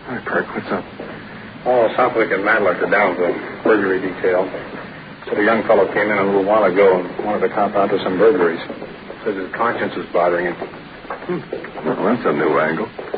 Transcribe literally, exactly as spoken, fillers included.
Hi, Perk. What's up? Oh, Southwick and Madlock are down to a burglary detail. Said a young fellow came in a little while ago and wanted to cop out to some burglaries. Says his conscience is bothering him. Hmm. Well, that's a new angle.